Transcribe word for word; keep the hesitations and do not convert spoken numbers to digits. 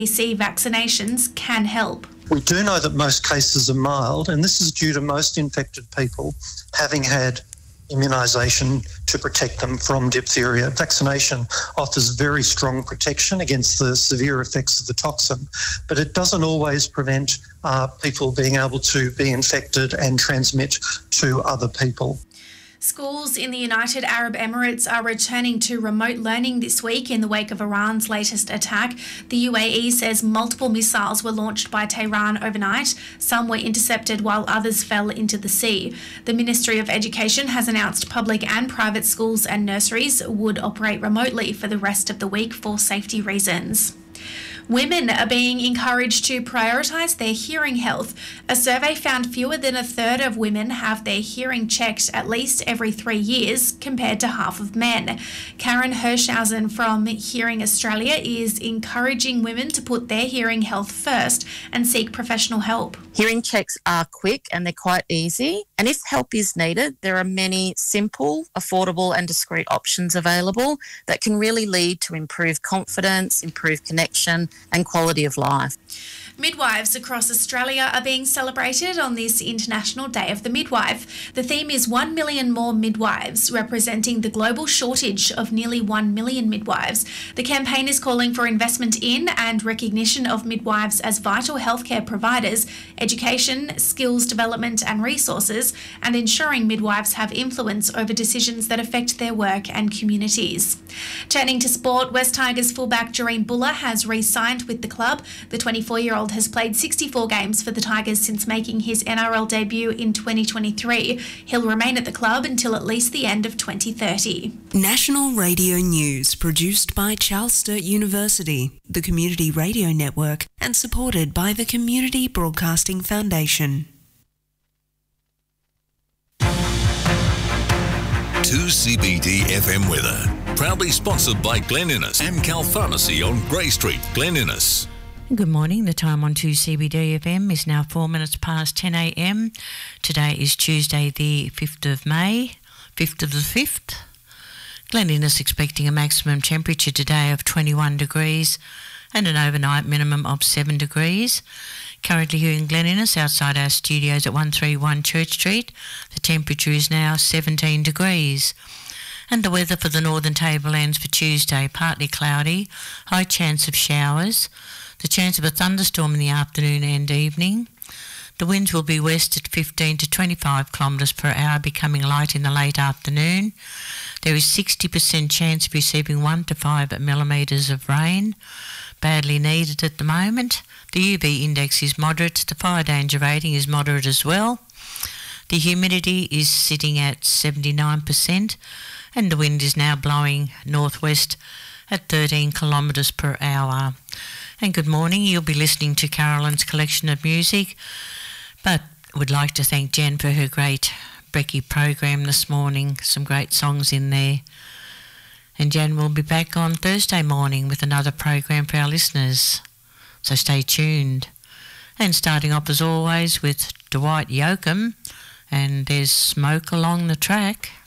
C vaccinations can help. We do know that most cases are mild, and this is due to most infected people having had immunisation to protect them from diphtheria. Vaccination offers very strong protection against the severe effects of the toxin, but it doesn't always prevent uh, people being able to be infected and transmit to other people. Schools in the United Arab Emirates are returning to remote learning this week in the wake of Iran's latest attack. The U A E says multiple missiles were launched by Tehran overnight. Some were intercepted while others fell into the sea. The Ministry of Education has announced public and private schools and nurseries would operate remotely for the rest of the week for safety reasons. Women are being encouraged to prioritise their hearing health. A survey found fewer than a third of women have their hearing checked at least every three years compared to half of men. Karen Hirschhausen from Hearing Australia is encouraging women to put their hearing health first and seek professional help. Hearing checks are quick and they're quite easy. And if help is needed, there are many simple, affordable and discreet options available that can really lead to improved confidence, improved connection and quality of life. Midwives across Australia are being celebrated on this International Day of the Midwife. The theme is one million more midwives, representing the global shortage of nearly one million midwives. The campaign is calling for investment in and recognition of midwives as vital healthcare providers, education, skills development and resources, and ensuring midwives have influence over decisions that affect their work and communities. Turning to sport, West Tigers fullback Jareen Buller has re-signed with the club. The twenty-four-year-old has played sixty-four games for the Tigers since making his N R L debut in twenty twenty-three. He'll remain at the club until at least the end of twenty thirty. National Radio News, produced by Charles Sturt University, the Community Radio Network, and supported by the Community Broadcasting Foundation. two C B D F M weather, proudly sponsored by Glen Innes, Amcal Pharmacy on Grey Street, Glen Innes. Good morning. The time on two C B D F M is now four minutes past ten a m. Today is Tuesday the fifth of May, fifth of the fifth. Glen Innes expecting a maximum temperature today of twenty-one degrees and an overnight minimum of seven degrees. Currently here in Glen Innes, outside our studios at one thirty-one Church Street, the temperature is now seventeen degrees. And the weather for the Northern Tablelands for Tuesday, partly cloudy, high chance of showers, the chance of a thunderstorm in the afternoon and evening. The winds will be west at fifteen to twenty-five kilometres per hour, becoming light in the late afternoon. There is sixty percent chance of receiving one to five millimetres of rain, badly needed at the moment. The U V index is moderate. The fire danger rating is moderate as well. The humidity is sitting at seventy-nine percent and the wind is now blowing northwest at thirteen kilometres per hour. And good morning. You'll be listening to Carolyn's collection of music, but would like to thank Jen for her great Brekkie program this morning. Some great songs in there. And Jen will be back on Thursday morning with another program for our listeners. So stay tuned. And starting off as always with Dwight Yoakam, and there's Smoke Along the Track.